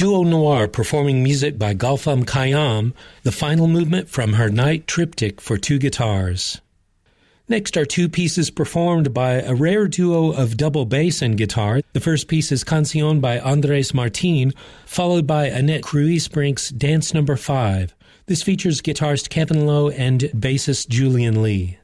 Duo Noir performing music by Gautam Khayyam, the final movement from her Night Triptych for two guitars. Next are two pieces performed by a rare duo of double bass and guitar. The first piece is Canción by Andres Martin, followed by Annette Cruisbrink's Dance No. 5. This features guitarist Kevin Lowe and bassist Julian Lee.